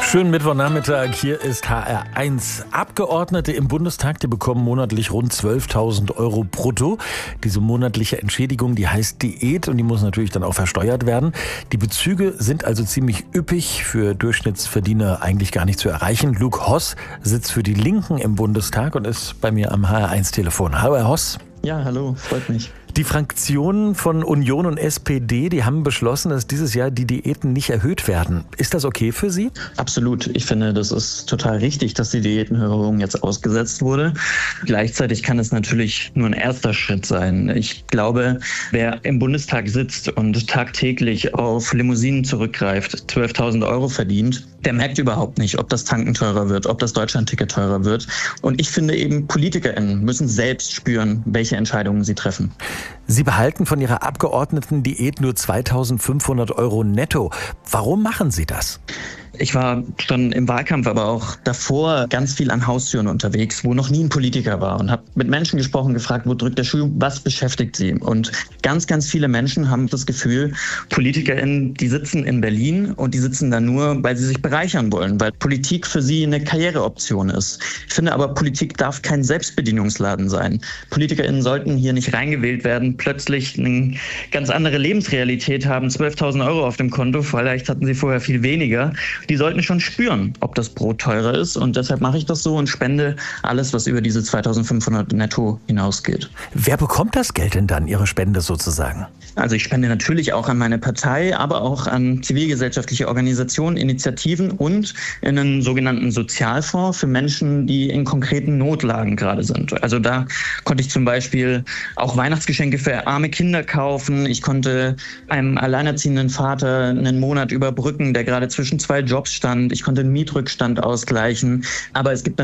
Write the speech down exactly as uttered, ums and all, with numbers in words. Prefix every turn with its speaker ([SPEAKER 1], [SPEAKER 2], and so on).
[SPEAKER 1] Schönen Mittwochnachmittag, hier ist H R eins. Abgeordnete im Bundestag, die bekommen monatlich rund zwölftausend Euro brutto. Diese monatliche Entschädigung, die heißt Diät und die muss natürlich dann auch versteuert werden. Die Bezüge sind also ziemlich üppig, für Durchschnittsverdiener eigentlich gar nicht zu erreichen. Luke Hoss sitzt für die Linken im Bundestag und ist bei mir am H R eins Telefon. Hallo Herr Hoss.
[SPEAKER 2] Ja, hallo, freut mich.
[SPEAKER 1] Die Fraktionen von Union und S P D, die haben beschlossen, dass dieses Jahr die Diäten nicht erhöht werden. Ist das okay für Sie?
[SPEAKER 2] Absolut. Ich finde, das ist total richtig, dass die Diätenerhöhung jetzt ausgesetzt wurde. Gleichzeitig kann es natürlich nur ein erster Schritt sein. Ich glaube, wer im Bundestag sitzt und tagtäglich auf Limousinen zurückgreift, zwölftausend Euro verdient, der merkt überhaupt nicht, ob das Tanken teurer wird, ob das Deutschlandticket teurer wird. Und ich finde eben, PolitikerInnen müssen selbst spüren, welche Entscheidungen sie treffen.
[SPEAKER 1] Sie behalten von Ihrer Abgeordnetendiät nur zweitausendfünfhundert Euro netto. Warum machen Sie das?
[SPEAKER 2] Ich war schon im Wahlkampf, aber auch davor ganz viel an Haustüren unterwegs, wo noch nie ein Politiker war und habe mit Menschen gesprochen, gefragt, wo drückt der Schuh, was beschäftigt sie? Und ganz, ganz viele Menschen haben das Gefühl, PolitikerInnen, die sitzen in Berlin und die sitzen da nur, weil sie sich bereichern wollen, weil Politik für sie eine Karriereoption ist. Ich finde aber, Politik darf kein Selbstbedienungsladen sein. PolitikerInnen sollten hier nicht reingewählt werden, plötzlich eine ganz andere Lebensrealität haben, zwölftausend Euro auf dem Konto, vielleicht hatten sie vorher viel weniger. Die sollten schon spüren, ob das Brot teurer ist. Und deshalb mache ich das so und spende alles, was über diese zweitausendfünfhundert netto hinausgeht.
[SPEAKER 1] Wer bekommt das Geld denn dann, Ihre Spende sozusagen?
[SPEAKER 2] Also ich spende natürlich auch an meine Partei, aber auch an zivilgesellschaftliche Organisationen, Initiativen und in einen sogenannten Sozialfonds für Menschen, die in konkreten Notlagen gerade sind. Also da konnte ich zum Beispiel auch Weihnachtsgeschenke für arme Kinder kaufen. Ich konnte einem alleinerziehenden Vater einen Monat überbrücken, der gerade zwischen zwei Jobs stand. Ich konnte einen Mietrückstand ausgleichen. Aber es gibt